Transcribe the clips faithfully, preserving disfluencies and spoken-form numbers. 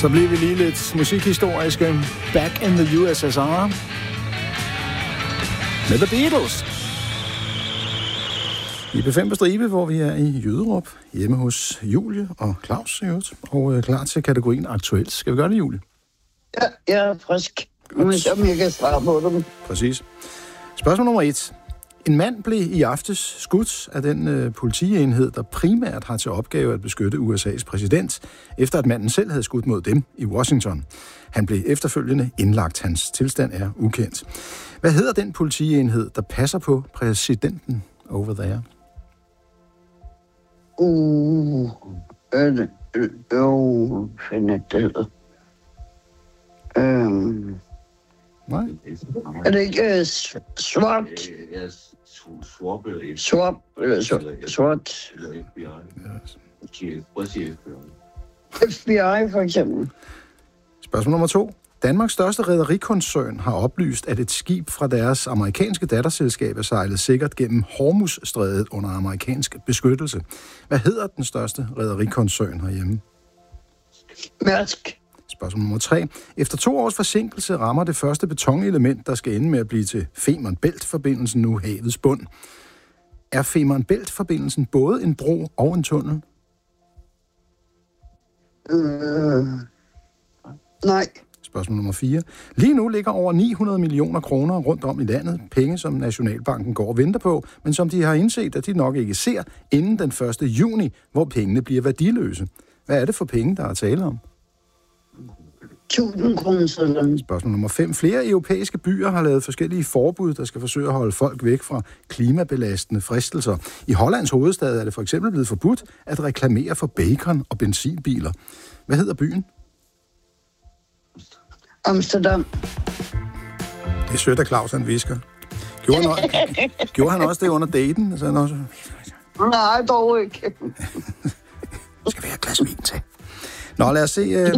Så bliver vi lige lidt musikhistoriske. Back in the U S S R. Med The Beatles. I B fem på stribe, hvor vi er i Jyderup, hjemme hos Julie og Claus i øvrigt, og øh, klar til kategorien aktuelt. Skal vi gøre det, Julie? Ja, jeg er frisk. Men så jeg kan svare på dem. Præcis. Spørgsmål nummer et. En mand blev i aftes skudt af den øh, politienhed, der primært har til opgave at beskytte U S A's præsident, efter at manden selv havde skudt mod dem i Washington. Han blev efterfølgende indlagt. Hans tilstand er ukendt. Hvad hedder den politienhed, der passer på præsidenten over there? Uh, øh, øh, øh, finder det hedder. Øhm... Nej. Er det ikke uh, SWAT? Swap eller SWAT? Eller SWAT? Eller F B I. Prøv at sige F B I. F B I for eksempel. Spørgsmål nummer to. Danmarks største rederikoncern har oplyst, at et skib fra deres amerikanske datterselskab er sejlet sikkert gennem Hormuzstrædet under amerikansk beskyttelse. Hvad hedder den største rederikoncern herhjemme? Mærsk. Spørgsmål nummer tre. Efter to års forsinkelse rammer det første betonelement, der skal ende med at blive til Femern Bælt-forbindelsen nu havets bund. Er Femern Bælt-forbindelsen både en bro og en tunnel? Øh, nej. Spørgsmål nummer fire. Lige nu ligger over ni hundrede millioner kroner rundt om i landet. Penge, som Nationalbanken går og venter på, men som de har indset, at de nok ikke ser inden den første juni, hvor pengene bliver værdiløse. Hvad er det for penge, der er tale om? tusind kroner. Spørgsmål nummer fem. Flere europæiske byer har lavet forskellige forbud, der skal forsøge at holde folk væk fra klimabelastende fristelser. I Hollands hovedstad er det for eksempel blevet forbudt at reklamere for bacon og benzinbiler. Hvad hedder byen? Amsterdam. Det er sødt, at Claus han visker. Gjorde han, også, gjorde han også det under daten? Så han også... Nej, dog ikke. Skal vi have et glas vin til? Nå, lad os se. Øh,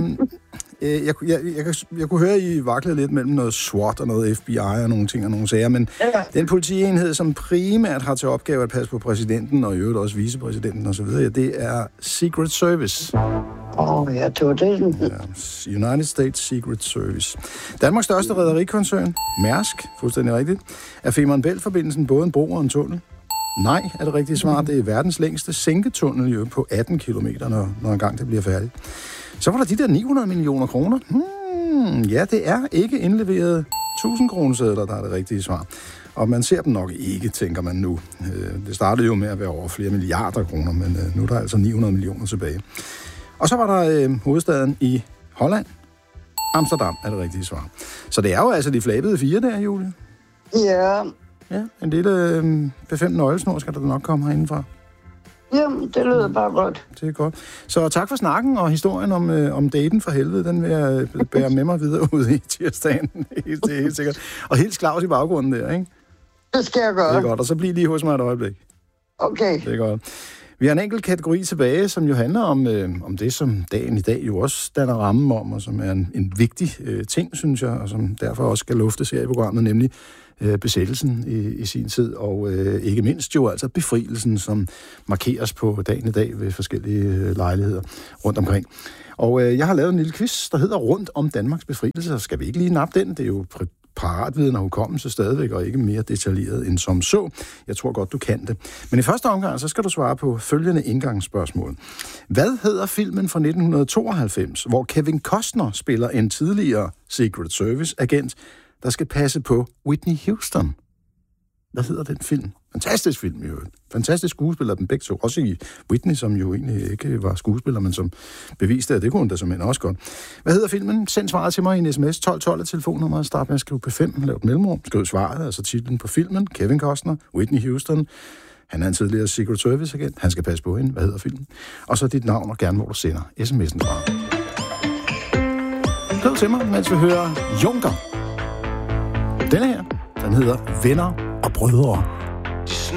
øh, jeg, jeg, jeg, jeg, jeg kunne høre, at I vaklede lidt mellem noget SWAT og noget F B I og nogle ting og nogle sager, men ja. Den politienhed, som primært har til opgave at passe på præsidenten og i øvrigt også vicepræsidenten osv., ja, det er Secret Service. Åh, oh, ja, det var det. Ja, United States Secret Service. Danmarks største rederikoncern, Mærsk, fuldstændig rigtigt. Er Femern Bælt-forbindelsen både en bro og en tunnel? Nej, er det rigtige svar. Det er verdens længste sænketunnel jo, på atten kilometer, når, når engang det bliver færdigt. Så var der de der ni hundrede millioner kroner. Hmm, ja, det er ikke indleveret tusind kronesedler, der er det rigtige svar. Og man ser dem nok ikke, tænker man nu. Det startede jo med at være over flere milliarder kroner, men nu er der altså ni hundrede millioner tilbage. Og så var der øh, hovedstaden i Holland. Amsterdam er det rigtige svar. Så det er jo altså de flabede fire der, Julie. Ja. Ja, en lille øh, B fem nøglesnor skal der nok komme herindefra. Jamen, det lyder bare godt. Det er godt. Så tak for snakken og historien om, øh, om daten for helvede. Den vil jeg bære med mig videre ud i tirsdagen. Det er helt sikkert. Og helt Claus i baggrunden der, ikke? Det skal jeg gøre. Det er godt. Og så bliv lige hos mig et øjeblik. Okay. Det er godt. Vi har en enkelt kategori tilbage, som jo handler om, øh, om det, som dagen i dag jo også danner rammen om, og som er en, en vigtig øh, ting, synes jeg, og som derfor også skal luftes her i programmet, nemlig øh, besættelsen i, i sin tid, og øh, ikke mindst jo altså befrielsen, som markeres på dagen i dag ved forskellige øh, lejligheder rundt omkring. Og øh, jeg har lavet en lille quiz, der hedder Rundt om Danmarks befrielse. Skal vi ikke lige nappe den? Det er jo paratviden og hukommelse stadigvæk, og ikke mere detaljeret end som så. Jeg tror godt, du kan det. Men i første omgang, så skal du svare på følgende indgangsspørgsmål. Hvad hedder filmen fra nitten tooghalvfems, hvor Kevin Costner spiller en tidligere Secret Service-agent, der skal passe på Whitney Houston? Hvad hedder den film? Fantastisk film, jo. Fantastisk skuespiller, den begge to. Også i Whitney, som jo egentlig ikke var skuespiller, men som beviste, at det kunne hun da som også godt. Hvad hedder filmen? Send svaret til mig i en sms. tolv tolv er telefonnummeret. Start med at skrive P fem. Lav et mellemrum. Skriv svaret, altså titlen på filmen. Kevin Costner, Whitney Houston. Han er en tidligere Secret Service-agent. Han skal passe på hende. Hvad hedder filmen? Og så dit navn og gerne, hvor du sender sms'en fra. Skriv til mig, mens vi hører Junker. Denne her, den hedder Venner og Brødre.